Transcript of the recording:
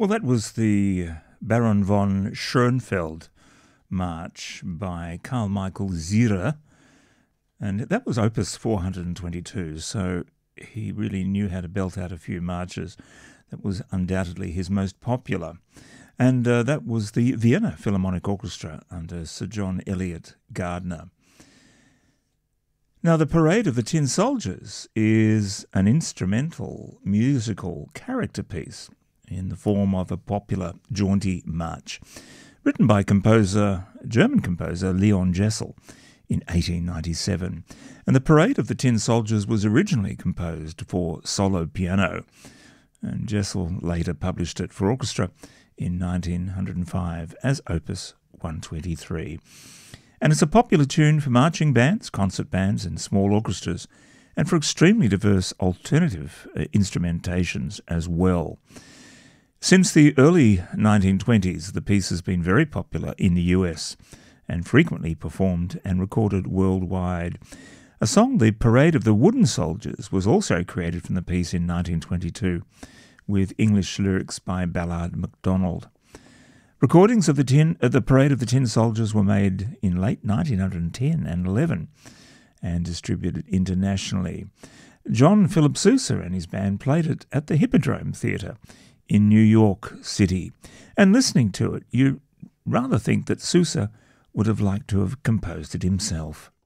Well, that was the Baron von Schoenfeld March by Carl Michael Zierer, and that was Opus 422, so he really knew how to belt out a few marches. That was undoubtedly his most popular. And that was the Vienna Philharmonic Orchestra under Sir John Eliot Gardiner. Now, the Parade of the Tin Soldiers is an instrumental musical character piece in the form of a popular jaunty march, written by German composer Leon Jessel in 1897. And the Parade of the Tin Soldiers was originally composed for solo piano, and Jessel later published it for orchestra in 1905 as Opus 123. And it's a popular tune for marching bands, concert bands and small orchestras, and for extremely diverse alternative instrumentations as well. Since the early 1920s, the piece has been very popular in the US and frequently performed and recorded worldwide. A song, The Parade of the Wooden Soldiers, was also created from the piece in 1922, with English lyrics by Ballard MacDonald. Recordings of the Parade of the Tin Soldiers were made in late 1910 and 11 and distributed internationally. John Philip Sousa and his band played it at the Hippodrome Theatre in New York City. And listening to it, you rather think that Sousa would have liked to have composed it himself.